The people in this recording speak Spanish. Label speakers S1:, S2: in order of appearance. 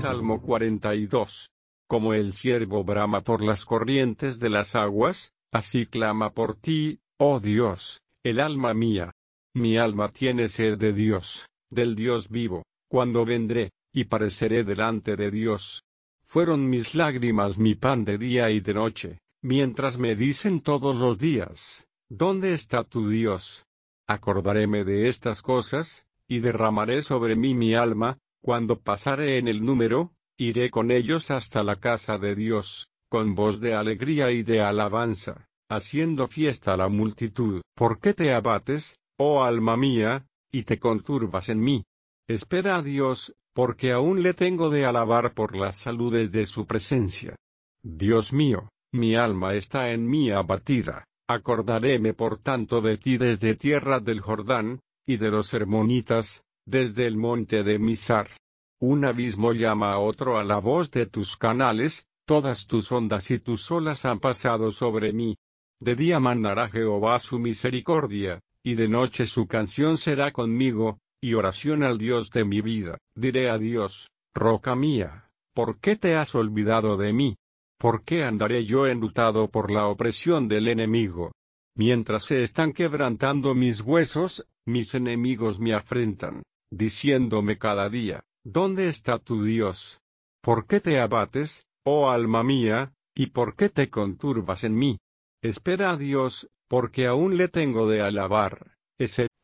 S1: Salmo 42. Como el ciervo brama por las corrientes de las aguas, así clama por ti, oh Dios, el alma mía. Mi alma tiene sed de Dios, del Dios vivo. Cuando vendré, y pareceré delante de Dios. Fueron mis lágrimas mi pan de día y de noche, mientras me dicen todos los días, ¿dónde está tu Dios? Acordaréme de estas cosas, y derramaré sobre mí mi alma, cuando pasare en el número, iré con ellos hasta la casa de Dios, con voz de alegría y de alabanza, haciendo fiesta a la multitud. ¿Por qué te abates, oh alma mía, y te conturbas en mí? Espera a Dios, porque aún le tengo de alabar por las saludes de su presencia. Dios mío, mi alma está en mí abatida, acordaréme por tanto de ti desde tierra del Jordán, y de los hermonitas, desde el monte de Misar. Un abismo llama a otro a la voz de tus canales, todas tus ondas y tus olas han pasado sobre mí. De día mandará Jehová su misericordia, y de noche su canción será conmigo, y oración al Dios de mi vida. Diré a Dios, roca mía, ¿por qué te has olvidado de mí? ¿Por qué andaré yo enlutado por la opresión del enemigo? Mientras se están quebrantando mis huesos, mis enemigos me afrentan, diciéndome cada día, ¿dónde está tu Dios? ¿Por qué te abates, oh alma mía, y por qué te conturbas en mí? Espera a Dios, porque aún le tengo de alabar,